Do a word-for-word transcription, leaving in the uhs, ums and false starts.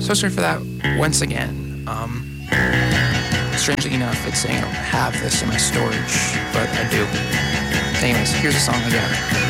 So sorry for that once again. Um, strangely enough, it's saying I don't have this in my storage, but I do. Anyways, here's the song again.